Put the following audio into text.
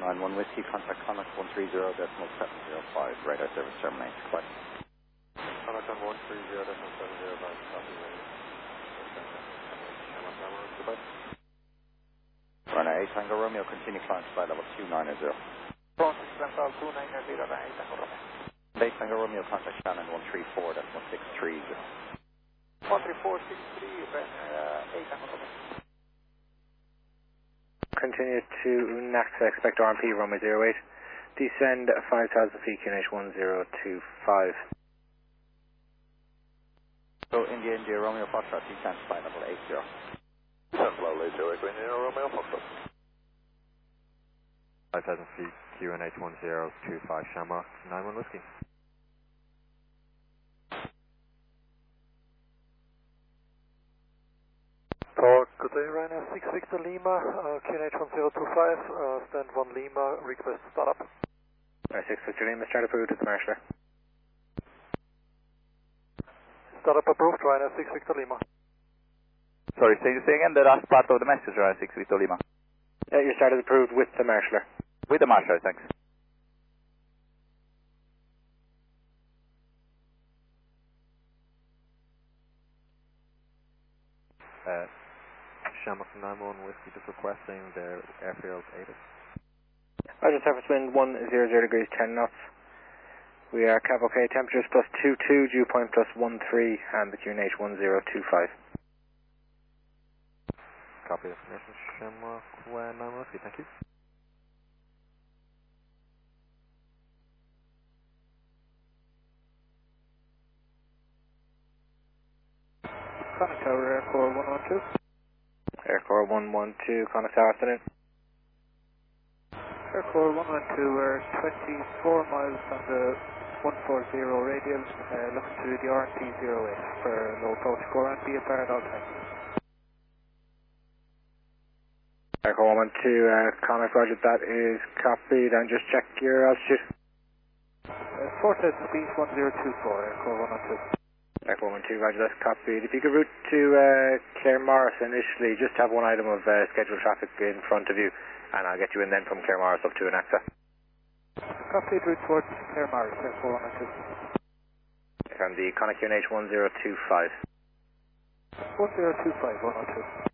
91 Whiskey, contact Connacht 130.705, radar service terminates. Goodbye. Connacht 130.705, copy, goodbye. Runner 8 Tango Romeo, continue climb to flight level 290. Process Central 290, 8 Tango Romeo. 8 Tango Romeo, contact Shannon 134.163. 13463, 8 Tango Romeo. Continue to NACTA, expect RMP, runway 08. Descend 5,000 feet, QNH 1025. So India, India, Romeo Foxtrot, descend to flight level 80. Central 08, India, Romeo Foxtrot. 5,000 feet, QNH 1025, Shamrock, 91 Whiskey. Good day, Ryanair 6 Victor Lima, QNH 1025, stand 1 Lima, request startup. 6 Victor Lima, start approved at the Marshaller. Startup approved, Ryanair 6 Victor Lima. Sorry, say again the last part of the message, Ryanair 6 Victor Lima. Your start is approved with the Marshaller. With the Marshall, thanks. Shamrock 91 Whiskey, just requesting the airfield ATIS. Roger, surface wind 100 degrees 10 knots. We are cap okay, temperatures plus 22, dew point plus 13, and the QNH 1025. Copy the information, Shamrock 91 Whiskey, thank you. Connacht Tower, Aircore 112. Aircore 112, Connacht Tower, afternoon. Aircore 112, we're 24 miles on the 140 radial, looking to the RMP 08 for low approach core and be apart at all times. Aircore 112, Connacht, Roger, that is copied, and just check your altitude. 4,000 feet, 1024, Aircore 112. Aircore 112, Roger, that's copied. If you could route to Clare Morris initially, just have one item of scheduled traffic in front of you, and I'll get you in then from Clare Morris up to Anaxa. Copied route towards Clare Morris, Aircore 112. And the Connacht QNH 1025. 1025, 102.